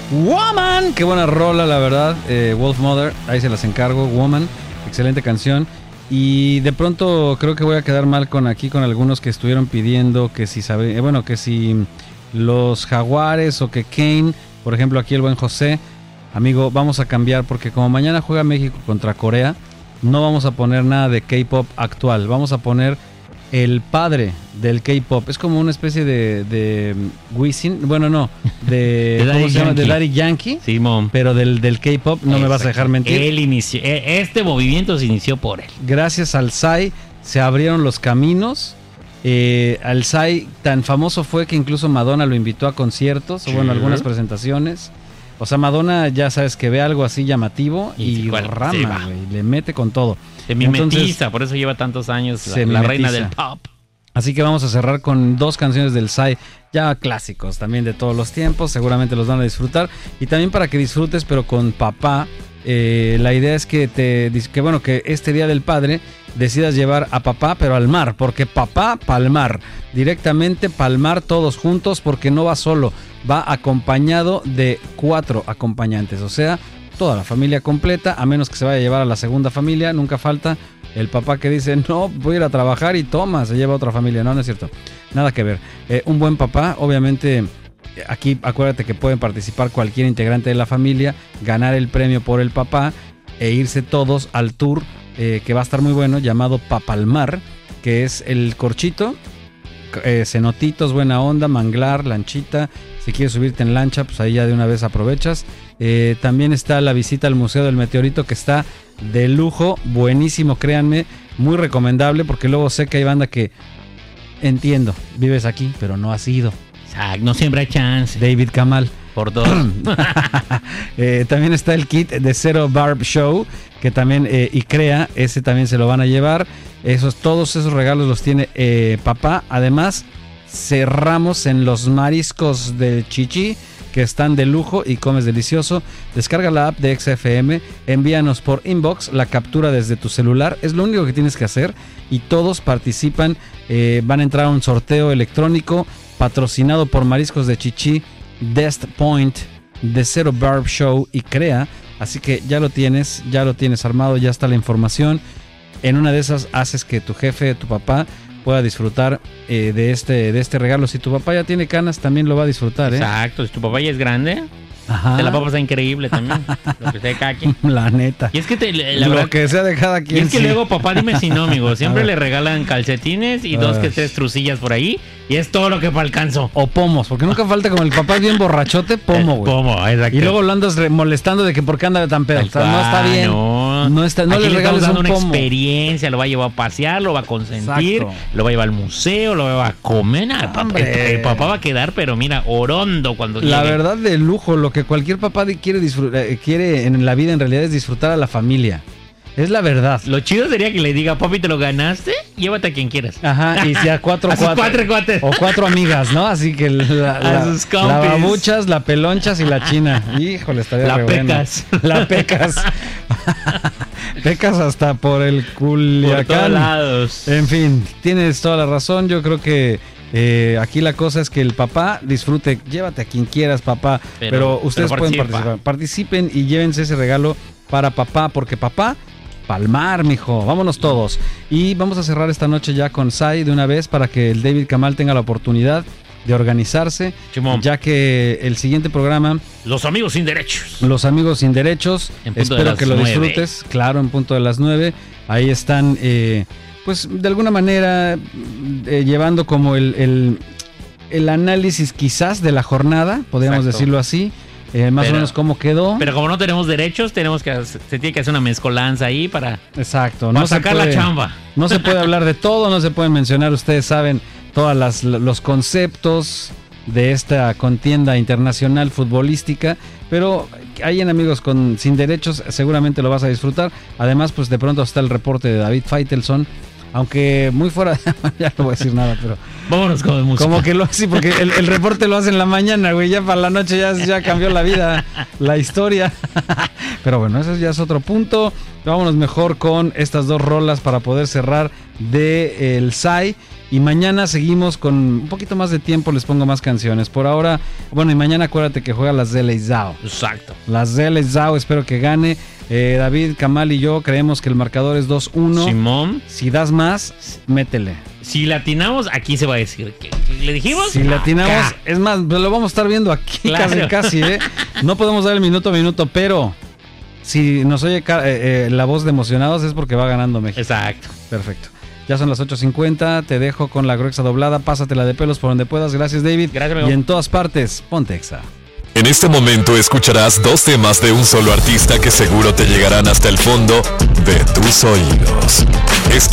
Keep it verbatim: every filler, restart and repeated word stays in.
Woman. Qué buena rola, la verdad. Eh, Wolf Mother, ahí se las encargo. Woman, excelente canción. Y de pronto creo que voy a quedar mal con aquí con algunos que estuvieron pidiendo que si sabe, eh, bueno, que si los Jaguares o que Kane, por ejemplo, aquí el buen José, amigo, vamos a cambiar porque como mañana juega México contra Corea, no vamos a poner nada de K-pop actual, vamos a poner el padre del K-pop. Es como una especie de, de Wisin, bueno, no, de, de ¿cómo se llama? Yankee. De Daddy Yankee, Simón. pero del, del K-pop, no me vas a dejar mentir. Él inició, este movimiento se inició por él. Gracias al S A I se abrieron los caminos. Eh, al S A I tan famoso fue que incluso Madonna lo invitó a conciertos, sí. o bueno, algunas presentaciones. O sea, Madonna ya sabes que ve algo así llamativo y, y cual, rama, güey, le mete con todo. Se mimetiza, Entonces, por eso lleva tantos años la, la reina del pop. Así que vamos a cerrar con dos canciones del S A I, ya clásicos también de todos los tiempos, seguramente los van a disfrutar. Y también para que disfrutes, pero con papá, eh, la idea es que, te, que, bueno, que este Día del Padre decidas llevar a papá, pero al mar, porque papá palmar, directamente palmar todos juntos, porque no va solo, va acompañado de cuatro acompañantes, o sea, toda la familia completa, a menos que se vaya a llevar a la segunda familia, nunca falta el papá que dice, no, voy a ir a trabajar y toma, se lleva a otra familia. No, no es cierto, nada que ver. Eh, un buen papá, obviamente, aquí acuérdate que pueden participar cualquier integrante de la familia, ganar el premio por el papá e irse todos al tour eh, que va a estar muy bueno, llamado Papalmar, que es el corchito, eh, cenotitos, buena onda, manglar, lanchita. Si quieres subirte en lancha, pues ahí ya de una vez aprovechas. Eh, también está la visita al Museo del Meteorito, que está de lujo, buenísimo, créanme, muy recomendable, porque luego sé que hay banda que, entiendo, vives aquí, pero no has ido. Exacto, no siempre hay chance. David Kamal. Por dos. eh, también está el kit de Zero Barb Show, que también eh, y crea, ese también se lo van a llevar. Esos, todos esos regalos los tiene eh, papá. Además, cerramos en los mariscos del Chichi, que están de lujo y comes delicioso. Descarga la app de X F M, envíanos por inbox la captura desde tu celular, es lo único que tienes que hacer y todos participan, eh, van a entrar a un sorteo electrónico patrocinado por Mariscos de Chichi, Dest Point, The Zero Barb Show y Crea, así que ya lo tienes, ya lo tienes armado, ya está la información. En una de esas haces que tu jefe, tu papá, pueda disfrutar eh, de este de este regalo. Si tu papá ya tiene canas, también lo va a disfrutar, ¿eh? Exacto, si tu papá ya es grande, ajá, te la va a pasar increíble también. Lo que sea de cada quien. La neta. Y es que te, la lo verdad, que sea de cada quien. Y es que sí. luego, papá, dime si no, amigo. Siempre le regalan calcetines y dos que tres trucillas por ahí. Y es todo lo que alcanzo. O pomos, porque nunca falta, como el papá es bien borrachote, pomo, güey. Pomo, exacto. Y luego lo andas molestando de que por qué anda tan pedo. O sea, no está bien. No, no, está, no Aquí le le regales dando un una pomo. experiencia, lo va a llevar a pasear, lo va a consentir, exacto, lo va a llevar al museo, lo va a comer. Ah, papá, el, el papá va a quedar, pero mira, orondo cuando la llegue. verdad, de lujo, lo que cualquier papá quiere disfrutar, quiere en la vida en realidad es disfrutar a la familia. Es la verdad. Lo chido sería que le diga, papi, ¿te lo ganaste? Llévate a quien quieras. Ajá, y si a cuatro a cuatro, cuatro cuates. O cuatro amigas, ¿no? Así que la, la, a sus la babuchas, la pelonchas y la china. Híjole, estaría la re pecas. Buena. La pecas. Pecas hasta por el Culiacán. Por todos lados. En fin, tienes toda la razón. Yo creo que eh, aquí la cosa es que el papá disfrute. Llévate a quien quieras, papá. Pero, pero ustedes pero pueden participar. Participen y llévense ese regalo para papá, porque papá... Palmar, mijo, vámonos todos. Y vamos a cerrar esta noche ya con S A I de una vez para que el David Kamal tenga la oportunidad de organizarse, Chimón, ya que el siguiente programa, Los Amigos Sin Derechos. Los Amigos Sin Derechos, espero que lo nueve. disfrutes, claro, en punto de las nueve. Ahí están, eh, pues de alguna manera, eh, llevando como el, el, el análisis quizás de la jornada, podríamos Exacto. decirlo así. Eh, más pero, o menos cómo quedó. Pero como no tenemos derechos, tenemos que se tiene que hacer una mezcolanza ahí para, Exacto, para no sacar puede, la chamba. No se puede hablar de todo, no se pueden mencionar, ustedes saben, todos los conceptos de esta contienda internacional futbolística, pero hay en Amigos con Sin Derechos, seguramente lo vas a disfrutar. Además, pues de pronto está el reporte de David Faitelson, aunque muy fuera, ya no voy a decir nada, pero... Vámonos con música. Como que lo sí, porque el, el reporte lo hace en la mañana, güey, ya para la noche ya, ya cambió la vida, la historia. Pero bueno, ese ya es otro punto. Vámonos mejor con estas dos rolas para poder cerrar de el S A I. Y mañana seguimos con un poquito más de tiempo, les pongo más canciones. Por ahora, bueno, y mañana acuérdate que juega las de Leizao. Exacto. Las de Leizao, espero que gane. Eh, David, Kamal y yo creemos que el marcador es dos uno. Simón. Si das más, métele. Si latinamos, aquí se va a decir que le dijimos. Si latinamos, es más, lo vamos a estar viendo aquí claro. casi, casi, ¿eh? No podemos dar el minuto a minuto, pero si nos oye eh, eh, la voz de emocionados es porque va ganando México. Exacto. Perfecto. Ya son las ocho cincuenta, te dejo con la gruesa doblada, pásatela de pelos por donde puedas. Gracias, David. Gracias, amigo. Y en todas partes, ponte Exa. En este momento escucharás dos temas de un solo artista que seguro te llegarán hasta el fondo de tus oídos. Esto